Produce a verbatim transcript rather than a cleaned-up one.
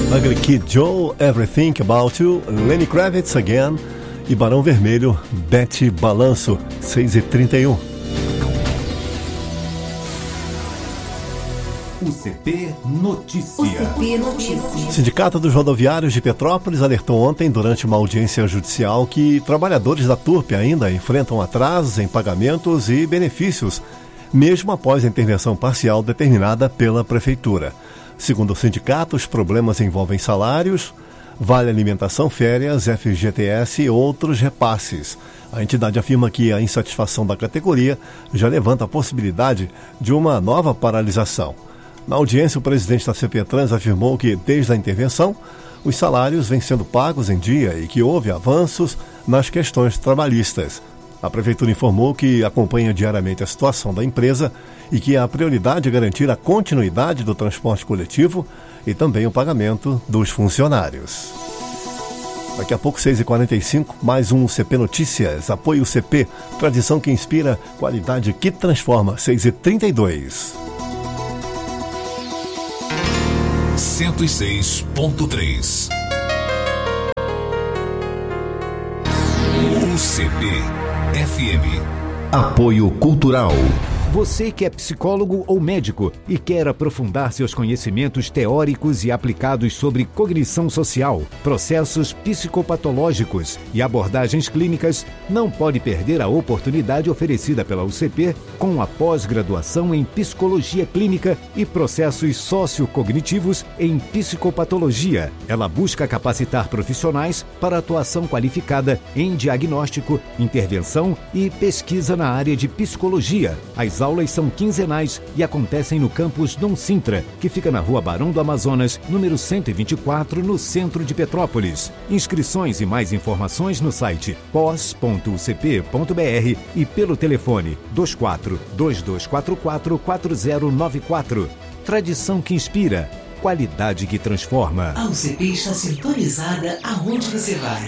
Ugly Kid Joe, Everything About You, Lenny Kravitz Again e Barão Vermelho, Betty Balanço, seis e trinta e um. O C P Notícia. O C P Notícia. O Sindicato dos Rodoviários de Petrópolis alertou ontem, durante uma audiência judicial, que trabalhadores da Turpe ainda enfrentam atrasos em pagamentos e benefícios, mesmo após a intervenção parcial determinada pela Prefeitura. Segundo o sindicato, os problemas envolvem salários, vale alimentação, férias, F G T S e outros repasses. A entidade afirma que a insatisfação da categoria já levanta a possibilidade de uma nova paralisação. Na audiência, o presidente da CPTrans afirmou que, desde a intervenção, os salários vêm sendo pagos em dia e que houve avanços nas questões trabalhistas. A Prefeitura informou que acompanha diariamente a situação da empresa e que a prioridade é garantir a continuidade do transporte coletivo e também o pagamento dos funcionários. Daqui a pouco, seis e quarenta e cinco, mais um C P Notícias. Apoio C P, tradição que inspira, qualidade que transforma. seis e trinta e dois. cento e seis ponto três. O C P F M. Apoio Cultural. Você que é psicólogo ou médico e quer aprofundar seus conhecimentos teóricos e aplicados sobre cognição social, processos psicopatológicos e abordagens clínicas, não pode perder a oportunidade oferecida pela U C P com a pós-graduação em Psicologia Clínica e Processos Sociocognitivos em Psicopatologia. Ela busca capacitar profissionais para atuação qualificada em diagnóstico, intervenção e pesquisa na área de psicologia. As As aulas são quinzenais e acontecem no campus Dom Sintra, que fica na Rua Barão do Amazonas, número cento e vinte e quatro, no centro de Petrópolis. Inscrições e mais informações no site pós ponto u c p ponto b r e pelo telefone dois quatro dois dois quatro quatro quatro zero nove quatro. Tradição que inspira, qualidade que transforma. A U C P está sintonizada aonde você vai.